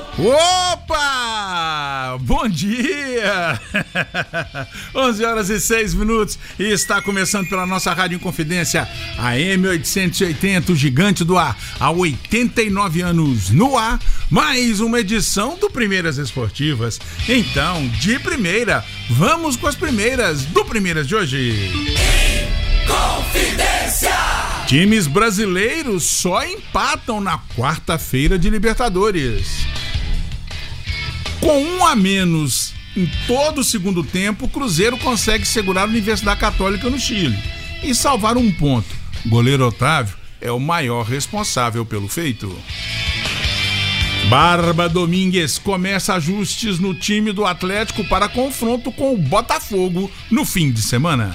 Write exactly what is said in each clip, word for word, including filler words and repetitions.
Opa! Bom dia! onze horas e seis minutos e está começando pela nossa Rádio Inconfidência, a M oitocentos e oitenta, o gigante do ar, há oitenta e nove anos no ar, mais uma edição do Primeiras Esportivas. Então, de primeira, vamos com as primeiras do Primeiras de hoje. Inconfidência! Times brasileiros só empatam na quarta-feira de Libertadores. Com um a menos em todo o segundo tempo, o Cruzeiro consegue segurar a Universidade Católica no Chile e salvar um ponto. O goleiro Otávio é o maior responsável pelo feito. Barba Domingues começa ajustes no time do Atlético para confronto com o Botafogo no fim de semana.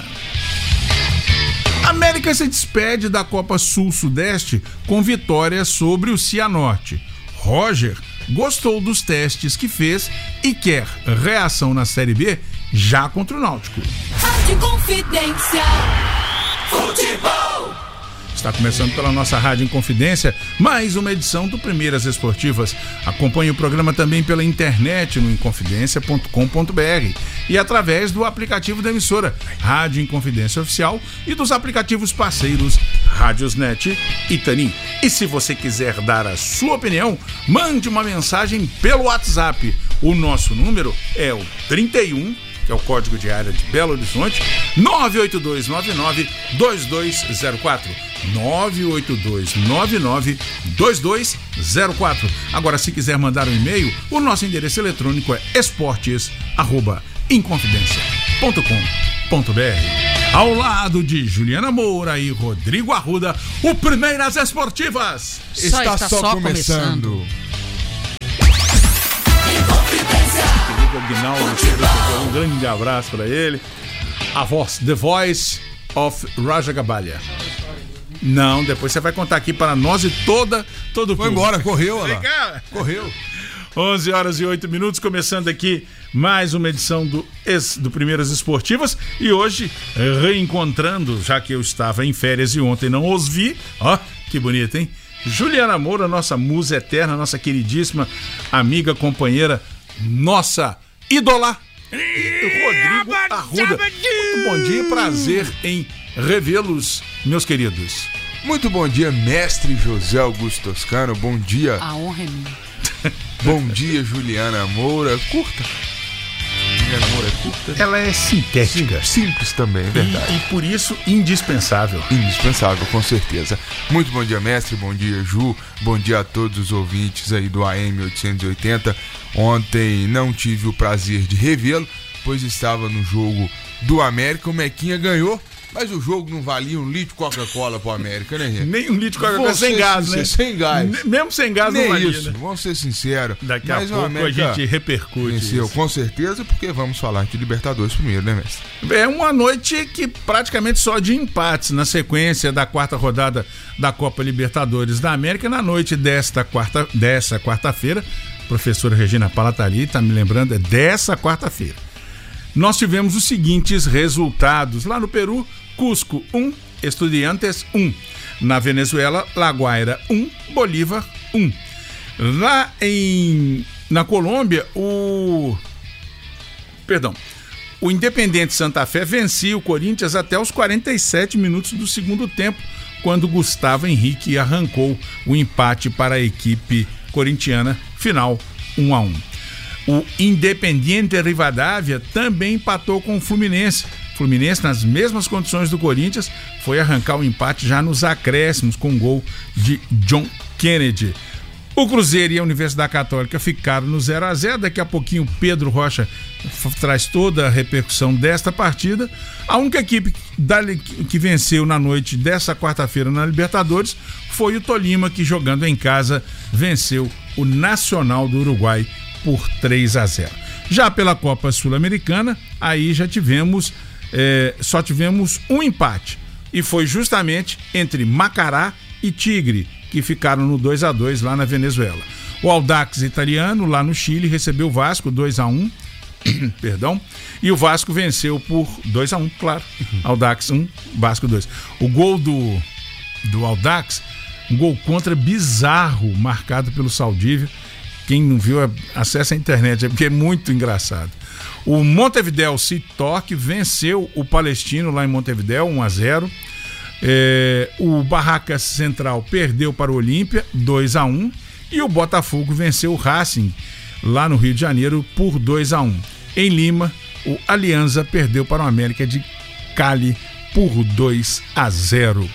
América se despede da Copa Sul-Sudeste com vitória sobre o Cianorte. Roger gostou dos testes que fez e quer reação na Série B já contra o Náutico. Rádio Confidência Futebol. Está começando pela nossa Rádio Inconfidência mais uma edição do Primeiras Esportivas. Acompanhe o programa também pela internet no inconfidência ponto com ponto br e através do aplicativo da emissora Rádio Inconfidência Oficial e dos aplicativos parceiros Rádiosnet e Tanin. E se você quiser dar a sua opinião, mande uma mensagem pelo WhatsApp. O nosso número é o trinta e um, que é o código de área de Belo Horizonte, nove oito dois nove nove dois dois zero quatro. nove oito dois nove nove dois dois zero quatro. Agora, se quiser mandar um e-mail, o nosso endereço eletrônico é esportes arroba inconfidência ponto com ponto br. Ao lado de Juliana Moura e Rodrigo Arruda, o Primeiras Esportivas só está, está só, só começando. começando. Um grande abraço para ele. A voz, The Voice of Raja Gabalha. Não, depois você vai contar aqui para nós e toda, todo o Foi embora, correu, olha lá. Correu. onze horas e oito minutos, começando aqui mais uma edição do, do Primeiras Esportivas. E hoje, reencontrando, já que eu estava em férias e ontem não os vi, ó, que bonito, hein? Juliana Moura, nossa musa eterna, nossa queridíssima amiga, companheira, nossa ídola, Rodrigo Arruda. Muito bom dia, prazer em revê-los, meus queridos. Muito bom dia, mestre José Augusto Toscano, bom dia. A honra é minha. Bom dia, Juliana Moura, curta. Juliana Moura é curta. Ela é sintética. Sim, simples também, é verdade. E, e por isso, indispensável. Indispensável, com certeza. Muito bom dia, mestre, bom dia, Ju, bom dia a todos os ouvintes aí do A M oitocentos e oitenta. Ontem não tive o prazer de revê-lo, pois estava no jogo do América. O Mequinha ganhou, mas o jogo não valia um litro de Coca-Cola pro América, né, gente? Nem um litro de Coca-Cola sem gás, sincero, né? Sem gás. N- mesmo sem gás Nem não valia, isso, né? Vamos ser sinceros. Daqui mas a pouco América a gente repercute venceu, isso. com certeza, porque vamos falar de Libertadores primeiro, né, mestre? É uma noite que praticamente só de empates na sequência da quarta rodada da Copa Libertadores da América. Na noite desta quarta, dessa quarta-feira, a professora Regina Palatari está me lembrando, é dessa quarta-feira. Nós tivemos os seguintes resultados. Lá no Peru, Cusco um, Estudiantes um. Na Venezuela, La Guaira um, Bolívar um. Lá em, na Colômbia, o... Perdão. O Independente Santa Fé vencia o Corinthians até os quarenta e sete minutos do segundo tempo, quando Gustavo Henrique arrancou o empate para a equipe corintiana, final um a um. O Independiente Rivadavia também empatou com o Fluminense. Fluminense, nas mesmas condições do Corinthians, foi arrancar o empate já nos acréscimos com um gol de John Kennedy. O Cruzeiro e a Universidade Católica ficaram no zero a zero. Daqui a pouquinho o Pedro Rocha f- traz toda a repercussão desta partida. A única equipe dali, que venceu na noite dessa quarta-feira na Libertadores foi o Tolima, que jogando em casa venceu o Nacional do Uruguai por três a zero. Já pela Copa Sul-Americana, aí já tivemos, é, só tivemos um empate. E foi justamente entre Macará e Tigre, que ficaram no dois a dois lá na Venezuela. O Audax italiano, lá no Chile, recebeu o Vasco dois a um, perdão, e o Vasco venceu por dois a um, claro. Audax um, Vasco dois. O gol do, do Audax, um gol contra bizarro, marcado pelo Saldívia. Quem não viu, acessa a internet, porque é muito engraçado. O Montevideo City Torque venceu o Palestino lá em Montevideo, um a zero. É, o Barracas Central perdeu para o Olímpia, dois a um. E o Botafogo venceu o Racing lá no Rio de Janeiro por dois a um. Em Lima, o Alianza perdeu para o América de Cali por dois a zero.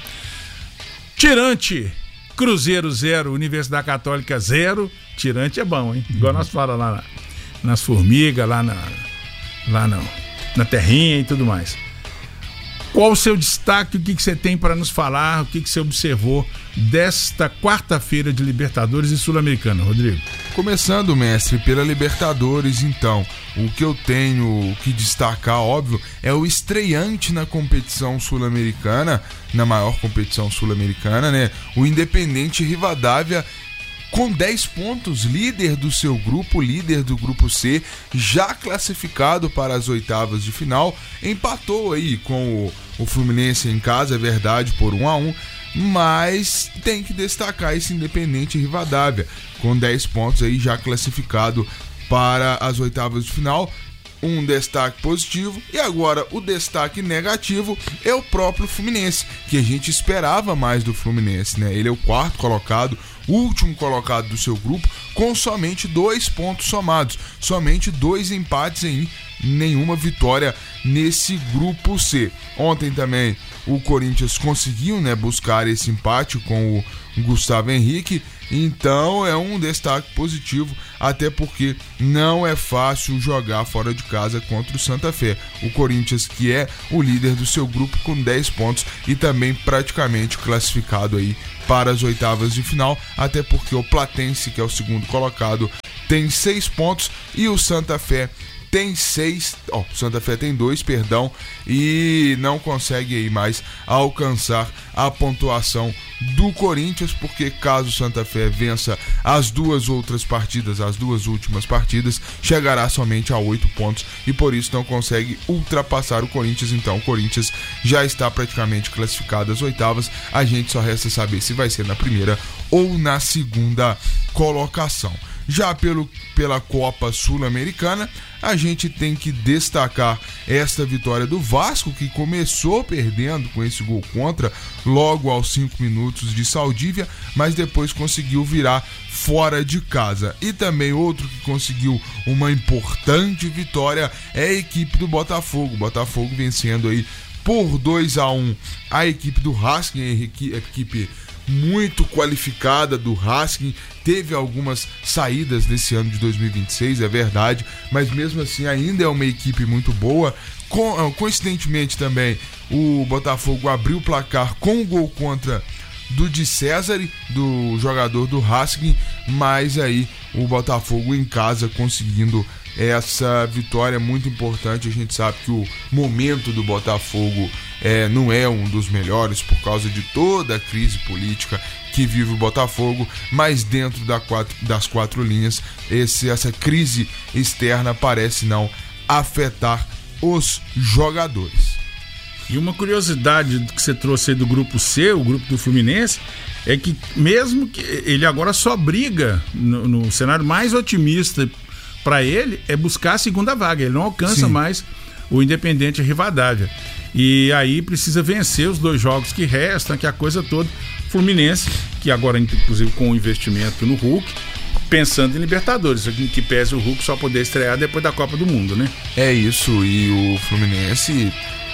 Tirante, Cruzeiro zero, Universidade Católica zero. Tirante é bom, hein? Igual nós falamos lá na, nas formigas, lá, na, lá na, na terrinha e tudo mais. Qual o seu destaque? O que, que você tem para nos falar? O que, que você observou desta quarta-feira de Libertadores e Sul-Americana, Rodrigo? Começando, mestre, pela Libertadores, então, o que eu tenho que destacar, óbvio, é o estreante na competição sul-americana, na maior competição sul-americana, né? O Independente Rivadavia, com dez pontos, líder do seu grupo, líder do grupo C, já classificado para as oitavas de final, empatou aí com o, o Fluminense em casa, é verdade, por um a um, mas tem que destacar esse Independente Rivadavia, com dez pontos aí já classificado para as oitavas de final. Um destaque positivo, e agora o destaque negativo é o próprio Fluminense, que a gente esperava mais do Fluminense, né? Ele é o quarto colocado, último colocado do seu grupo, com somente dois pontos somados, somente dois empates em nenhuma vitória nesse grupo C. Ontem também o Corinthians conseguiu, né, buscar esse empate com o Gustavo Henrique, então é um destaque positivo, até porque não é fácil jogar fora de casa contra o Santa Fé. O Corinthians, que é o líder do seu grupo com dez pontos e também praticamente classificado aí para as oitavas de final, até porque o Platense, que é o segundo colocado, tem seis pontos e o Santa Fé tem seis, ó, oh, Santa Fé tem dois, perdão, e não consegue aí mais alcançar a pontuação do Corinthians, porque caso o Santa Fé vença as duas outras partidas, as duas últimas partidas, chegará somente a oito pontos e por isso não consegue ultrapassar o Corinthians. Então o Corinthians já está praticamente classificado às oitavas, a gente só resta saber se vai ser na primeira ou na segunda colocação. Já pelo, pela Copa Sul-Americana, a gente tem que destacar esta vitória do Vasco, que começou perdendo com esse gol contra logo aos cinco minutos de Saldívia, mas depois conseguiu virar fora de casa. E também outro que conseguiu uma importante vitória é a equipe do Botafogo. Botafogo vencendo aí por dois a um a equipe do Racing, a equipe muito qualificada do Racing, teve algumas saídas nesse ano de dois mil e vinte e seis, é verdade, mas mesmo assim ainda é uma equipe muito boa. Co- coincidentemente também, o Botafogo abriu o placar com o gol contra do Di Cesare, do jogador do Racing, mas aí o Botafogo em casa conseguindo essa vitória muito importante. A gente sabe que o momento do Botafogo é, não é um dos melhores por causa de toda a crise política que vive o Botafogo, mas dentro da quatro, das quatro linhas, esse, essa crise externa parece não afetar os jogadores. E uma curiosidade que você trouxe aí do grupo C, o grupo do Fluminense, é que mesmo que ele agora só briga no, no cenário mais otimista para ele é buscar a segunda vaga, ele não alcança Sim. mais o Independente Rivadavia. E aí precisa vencer os dois jogos que restam, que é a coisa toda. Fluminense, que agora inclusive com o investimento no Hulk, pensando em Libertadores, que pese o Hulk só poder estrear depois da Copa do Mundo, né? É isso, e o Fluminense,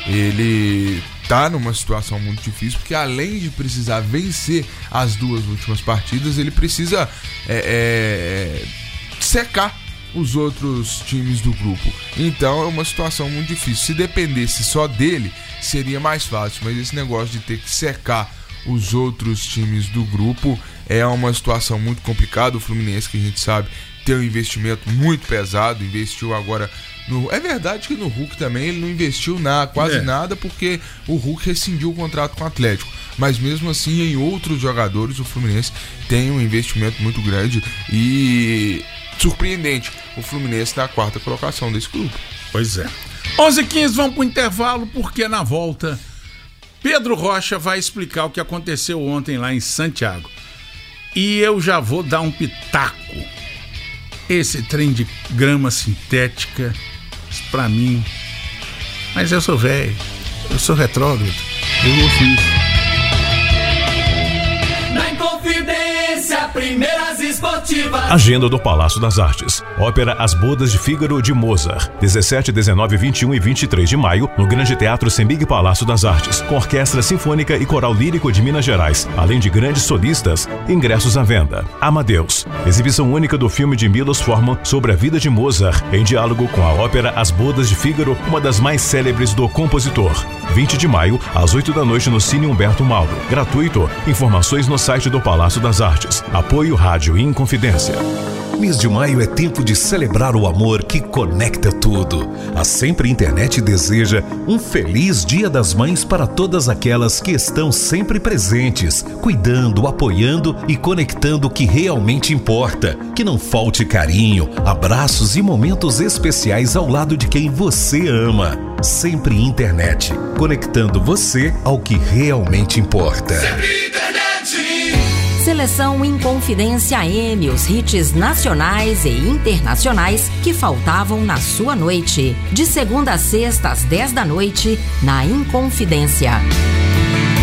ele tá numa situação muito difícil, porque além de precisar vencer as duas últimas partidas, ele precisa é, é, secar os outros times do grupo. Então é uma situação muito difícil. Se dependesse só dele, seria mais fácil, mas esse negócio de ter que secar os outros times do grupo é uma situação muito complicada. O Fluminense, que a gente sabe, tem um investimento muito pesado, investiu agora no... É verdade que no Hulk também ele não investiu na, quase é. nada, porque o Hulk rescindiu o contrato com o Atlético, mas mesmo assim em outros jogadores o Fluminense tem um investimento muito grande e surpreendente o Fluminense na quarta colocação desse grupo. Pois é. onze e quinze, vamos pro intervalo, porque na volta Pedro Rocha vai explicar o que aconteceu ontem lá em Santiago. E eu já vou dar um pitaco esse trem de grama sintética, pra mim. Mas eu sou velho, eu sou retrógrado, eu ouço isso. Na Inconfidência, primeiras esportivas. Agenda do Palácio das Artes. Ópera As Bodas de Fígaro de Mozart. dezessete, dezenove, vinte e um e vinte e três de maio, no Grande Teatro Cemig Palácio das Artes, com Orquestra Sinfônica e Coral Lírico de Minas Gerais, além de grandes solistas. Ingressos à venda. Amadeus. Exibição única do filme de Milos Forman sobre a vida de Mozart, em diálogo com a ópera As Bodas de Fígaro, uma das mais célebres do compositor. vinte de maio, às oito da noite, no Cine Humberto Mauro. Gratuito. Informações no site do Palácio das Artes. Apoio Rádio Inconfidência. Mês de maio é tempo de celebrar o amor que conecta tudo. A Sempre Internet deseja um feliz Dia das Mães para todas aquelas que estão sempre presentes, cuidando, apoiando e conectando o que realmente importa. Que não falte carinho, abraços e momentos especiais ao lado de quem você ama. Sempre Internet, conectando você ao que realmente importa. Sempre Internet. Seleção Inconfidência A M, os hits nacionais e internacionais que faltavam na sua noite. De segunda a sexta às dez da noite, na Inconfidência.